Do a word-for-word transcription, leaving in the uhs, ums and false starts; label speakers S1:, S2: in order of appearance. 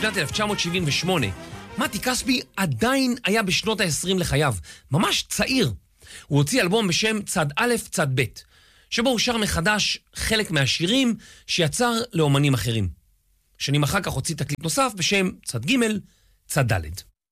S1: בשנת אלף תשע מאות שבעים ושמונה, מתי כספי עדיין היה בשנות ה-עשרים לחייו, ממש צעיר. הוא הוציא אלבום בשם צד א' צד ב', שבו הוא שר מחדש חלק מהשירים שיצר לאומנים אחרים. שנים אחר כך הוציא תקליט נוסף בשם צד ג' צד ד'.